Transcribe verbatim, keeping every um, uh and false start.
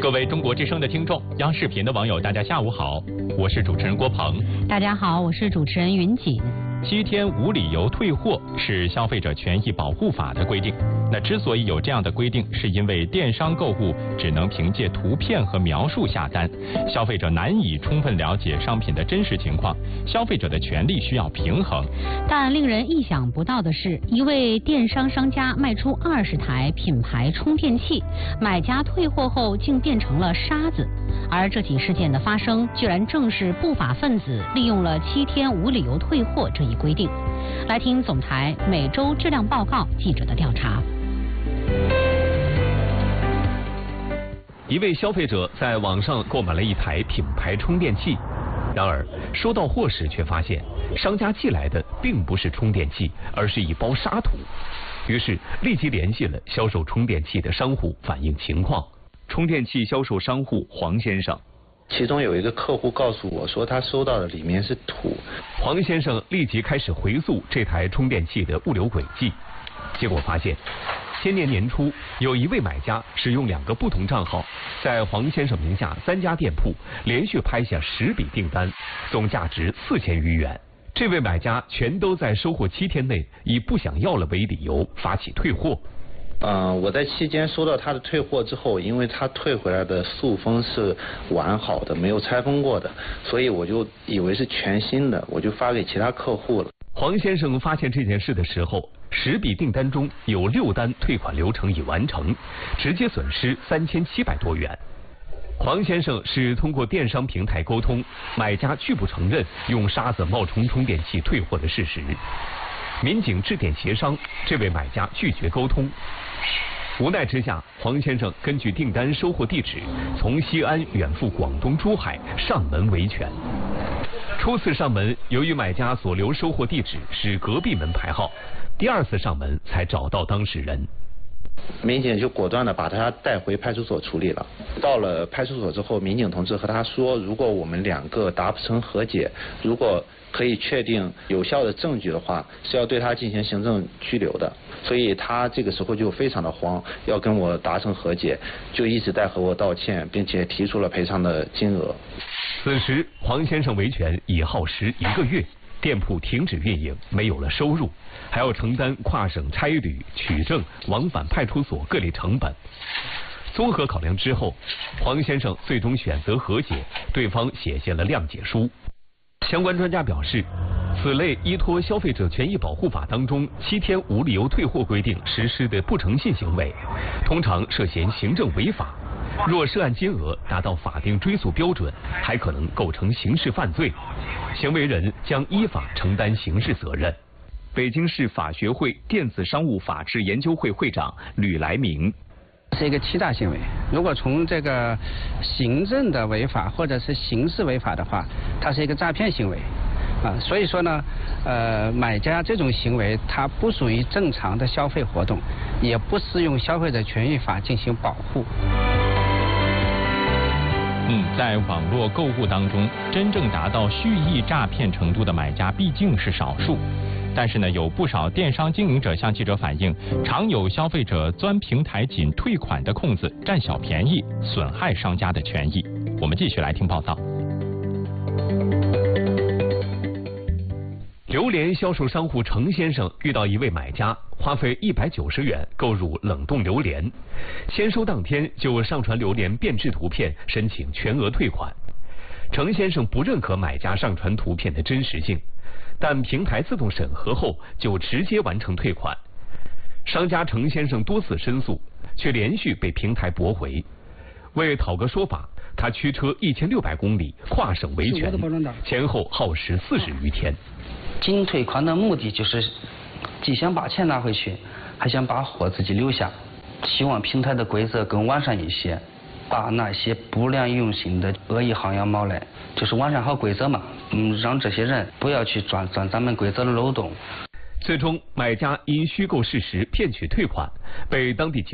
各位中国之声的听众，央视频的网友，大家下午好，我是主持人郭鹏。 大家好，我是主持人云锦。 七天无理由退货是消费者权益保护法的规定。那之所以有这样的规定，是因为电商购物只能凭借图片和描述下单，消费者难以充分了解商品的真实情况，消费者的权利需要平衡。 但令人意想不到的是，一位电商商家卖出二十台品牌充电器，买家退货后竟变成了沙子。而这起事件的发生，居然正是不法分子利用了七天无理由退货这一规定。来听总台每周质量报告记者的调查。 一位消费者在网上购买了一台品牌充电器，然而收到货时却发现商家寄来的并不是充电器，而是一包沙土。于是立即联系了销售充电器的商户反映情况。充电器销售商户黄先生， 其中有一个客户告诉我说，他收到的里面是土。 黄先生立即开始回溯这台充电器的物流轨迹，结果发现今年年初有一位买家使用两个不同账号，在黄先生名下三家店铺连续拍下十笔订单，总价值四千余元。这位买家全都在收货七天内以不想要了为理由发起退货。 嗯、呃，我在期间收到他的退货之后，因为他退回来的塑封是完好的，没有拆封过的，所以我就以为是全新的，我就发给其他客户了。 黄先生发现这件事的时候，十笔订单中有六单退款流程已完成，直接损失三千七百多元。黄先生是通过电商平台沟通，买家拒不承认用沙子冒充充电器退货的事实。民警致电协商，这位买家拒绝沟通。无奈之下，黄先生根据订单收货地址，从西安远赴广东珠海上门维权。初次上门，由于买家所留收货地址是隔壁门牌号，第二次上门才找到当事人。 民警就果断的把他带回派出所处理了。到了派出所之后，民警同志和他说，如果我们两个达不成和解，如果可以确定有效的证据的话，是要对他进行行政拘留的。所以他这个时候就非常的慌，要跟我达成和解，就一直在和我道歉，并且提出了赔偿的金额。 此时黄先生维权已耗时一个月，店铺停止运营，没有了收入，还要承担跨省差旅、取证、往返派出所各类成本。综合考量之后，黄先生最终选择和解，对方写下了谅解书。相关专家表示，此类依托消费者权益保护法当中七天无理由退货规定实施的不诚信行为，通常涉嫌行政违法。若涉案金额达到法定追诉标准，还可能构成刑事犯罪，行为人将依法承担刑事责任。 北京市法学会电子商务法治研究会会长吕来明， 是一个欺诈行为。如果从这个行政的违法或者是刑事违法的话，它是一个诈骗行为啊。所以说呢，呃，买家这种行为它不属于正常的消费活动，也不适用消费者权益法进行保护。 嗯，在网络购物当中，真正达到蓄意诈骗程度的买家毕竟是少数。但是呢，有不少电商经营者向记者反映，常有消费者钻平台仅退款的空子，占小便宜，损害商家的权益。我们继续来听报道。 榴莲销售商户程先生遇到一位买家，花费一百九十元购入冷冻榴莲，签收当天就上传榴莲变质图片，申请全额退款。程先生不认可买家上传图片的真实性，但平台自动审核后就直接完成退款。商家程先生多次申诉，却连续被平台驳回。为讨个说法，他驱车一千六百公里跨省维权，前后耗时四十余天。 仅退款的目的就是既想把钱拿回去，还想把货自己留下，希望平台的规则更完善一些，把那些不良用心的恶意薅羊毛来，就是完善好规则嘛，嗯，让这些人不要去钻钻咱们规则的漏洞。 最终，买家因虚构事实骗取退款，被当地警